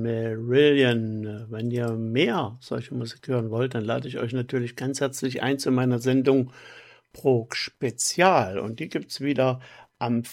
Marillion. Wenn ihr mehr solche Musik hören wollt, dann lade ich euch natürlich ganz herzlich ein zu meiner Sendung Prog Spezial. Und die gibt's wieder am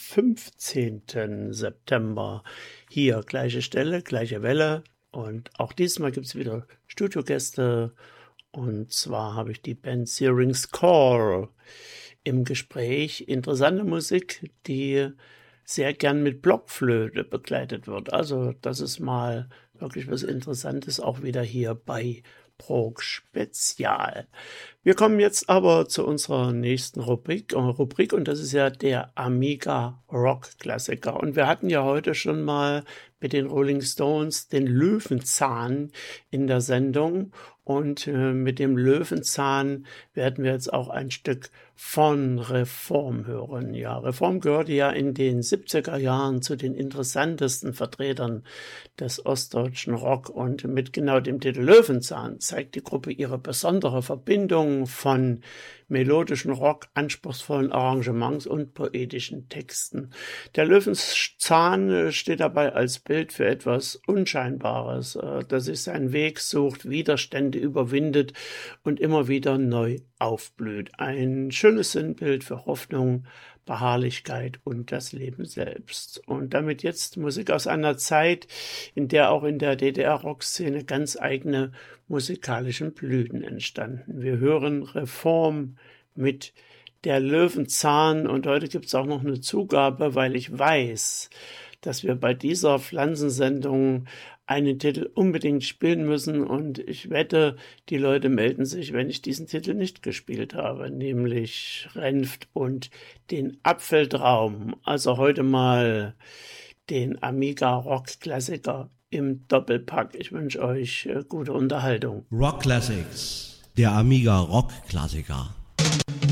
15. September. Hier, gleiche Stelle, gleiche Welle. Und auch diesmal gibt's wieder Studiogäste. Und zwar habe ich die Band Syrinx Core im Gespräch. Interessante Musik, die sehr gern mit Blockflöte begleitet wird. Also das ist mal wirklich was Interessantes, auch wieder hier bei Prog Spezial. Wir kommen jetzt aber zu unserer nächsten Rubrik und das ist ja der Amiga Rock Klassiker. Und wir hatten ja heute schon mal mit den Rolling Stones den Löwenzahn in der Sendung. Und mit dem Löwenzahn werden wir jetzt auch ein Stück von Reform hören. Ja, Reform gehörte ja in den 70er Jahren zu den interessantesten Vertretern des ostdeutschen Rock. Und mit genau dem Titel Löwenzahn zeigt die Gruppe ihre besondere Verbindung von melodischen Rock, anspruchsvollen Arrangements und poetischen Texten. Der Löwenzahn steht dabei als Bild für etwas Unscheinbares, das sich seinen Weg sucht, Widerstände überwindet und immer wieder neu aufblüht. Ein schönes Sinnbild für Hoffnung, Beharrlichkeit und das Leben selbst. Und damit jetzt Musik aus einer Zeit, in der auch in der DDR-Rockszene ganz eigene musikalischen Blüten entstanden. Wir hören Reform mit der Löwenzahn und heute gibt es auch noch eine Zugabe, weil ich weiß, dass wir bei dieser Pflanzensendung einen Titel unbedingt spielen müssen und ich wette, die Leute melden sich, wenn ich diesen Titel nicht gespielt habe, nämlich Renft und den Apfeltraum. Also heute mal den Amiga Rock Klassiker im Doppelpack. Ich wünsche euch gute Unterhaltung. Rock Classics, der Amiga Rock Klassiker.